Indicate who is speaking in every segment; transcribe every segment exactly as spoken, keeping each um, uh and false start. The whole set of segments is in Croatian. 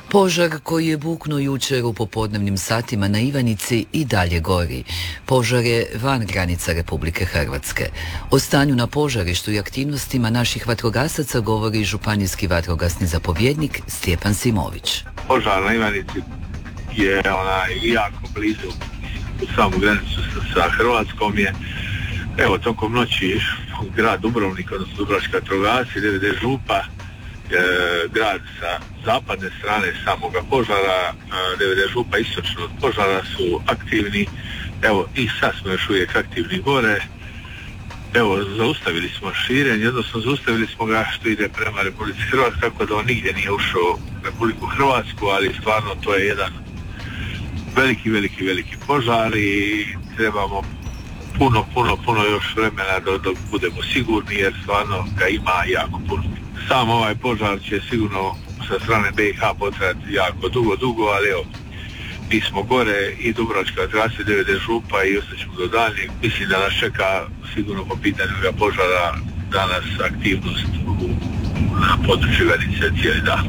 Speaker 1: Požar koji je buknuo jučer u popodnevnim satima na Ivanici i dalje gori. Požar je van granica Republike Hrvatske. O stanju na požarištu i aktivnostima naših vatrogasaca govori županijski vatrogasni zapovjednik Stjepan Simović.
Speaker 2: Požar na Ivanici je onaj jako blizu u samu granicu sa Hrvatskom je. Evo, tokom noći grad Dubrovnik, odnosno Dubrovački vatrogasci, D V D Župa, grad sa zapadne strane samoga požara, D V D Župa istočno od požara su aktivni. Evo, i sad smo još uvijek aktivni gore. Evo, zaustavili smo širenje, odnosno zaustavili smo ga što ide prema Republici Hrvatskoj, tako da on nigdje nije ušao u Republiku Hrvatsku, ali stvarno to je jedan veliki, veliki, veliki požar i trebamo puno, puno, puno još vremena dok, dok budemo sigurni, jer stvarno ga ima jako puno. Sam ovaj požar će sigurno sa strane B i H potrajati jako dugo, dugo, ali evo, mi smo gore i Dubrovačka vatrogasci, D V D Župa i ostaćemo do daljnjeg. Mislim da nas čeka sigurno po pitanju ovoga požara danas aktivnost u, na području Ivanice cijeli dan.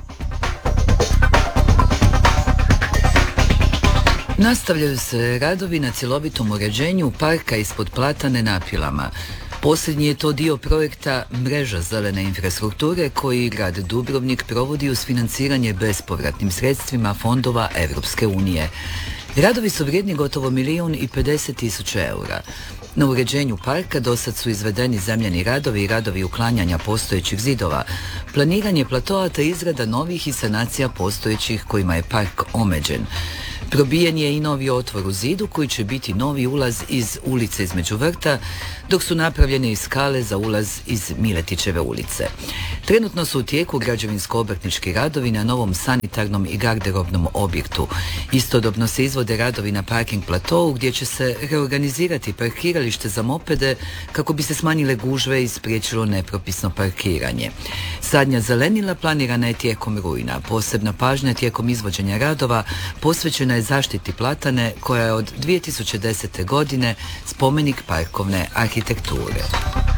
Speaker 1: Nastavljaju se radovi na cjelovitom uređenju parka ispod Platane na Pilama. Posljednji je to dio projekta Mreža zelene infrastrukture koji grad Dubrovnik provodi uz financiranje bespovratnim sredstvima fondova Europske unije. Radovi su vrijedni gotovo milijun i pedeset tisuća eura. Na uređenju parka dosad su izvedeni zemljani radovi i radovi uklanjanja postojećih zidova, planiranje platoa te izrada novih i sanacija postojećih kojima je park omeđen. Probijen je i novi otvor u zidu koji će biti novi ulaz iz ulice između vrta, dok su napravljene i skale za ulaz iz Miletićeve ulice. Trenutno su u tijeku građevinsko-obrtnički radovi na novom sanitarnom i garderobnom objektu. Istodobno se izvode radovi na parking platovu gdje će se reorganizirati parkiralište za mopede kako bi se smanjile gužve i spriječilo nepropisno parkiranje. Sadnja zelenila planirana je tijekom rujna. Posebna pažnja tijekom izvođenja radova posvećena je zaštiti Platane koja je od dvije tisuće desete godine spomenik parkovne arhitekture.